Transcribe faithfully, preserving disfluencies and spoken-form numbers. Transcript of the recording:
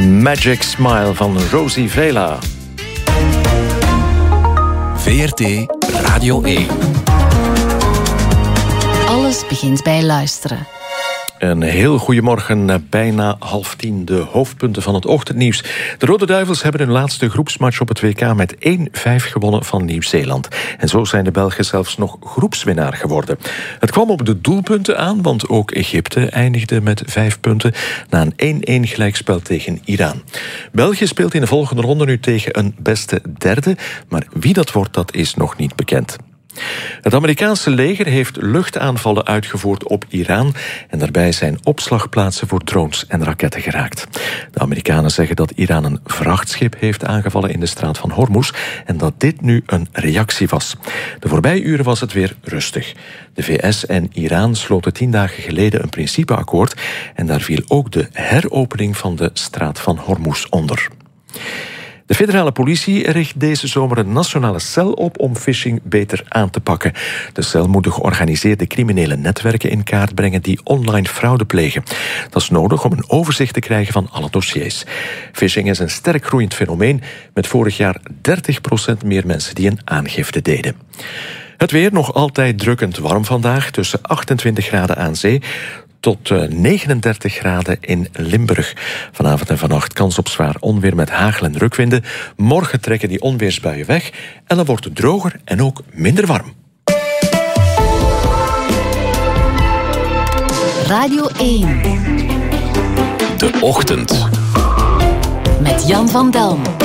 Magic Smile van Rosie Vela. V R T Radio één. Alles begint bij luisteren. Een heel goedemorgen, bijna half tien, de hoofdpunten van het ochtendnieuws. De Rode Duivels hebben hun laatste groepsmatch op het W K met één vijf gewonnen van Nieuw-Zeeland. En zo zijn de Belgen zelfs nog groepswinnaar geworden. Het kwam op de doelpunten aan, want ook Egypte eindigde met vijf punten na een één-één gelijkspel tegen Iran. België speelt in de volgende ronde nu tegen een beste derde, maar wie dat wordt, dat is nog niet bekend. Het Amerikaanse leger heeft luchtaanvallen uitgevoerd op Iran en daarbij zijn opslagplaatsen voor drones en raketten geraakt. De Amerikanen zeggen dat Iran een vrachtschip heeft aangevallen in de straat van Hormuz en dat dit nu een reactie was. De voorbije uren was het weer rustig. De V S en Iran sloten tien dagen geleden een principeakkoord en daar viel ook de heropening van de straat van Hormuz onder. De federale politie richt deze zomer een nationale cel op om phishing beter aan te pakken. De cel moet de georganiseerde criminele netwerken in kaart brengen die online fraude plegen. Dat is nodig om een overzicht te krijgen van alle dossiers. Phishing is een sterk groeiend fenomeen, met vorig jaar dertig procent meer mensen die een aangifte deden. Het weer nog altijd drukkend warm vandaag, tussen achtentwintig graden aan zee tot negenendertig graden in Limburg. Vanavond en vannacht kans op zwaar onweer met hagel en rukwinden. Morgen trekken die onweersbuien weg en dan wordt het droger en ook minder warm. Radio één. De ochtend. Met Jan van Delm.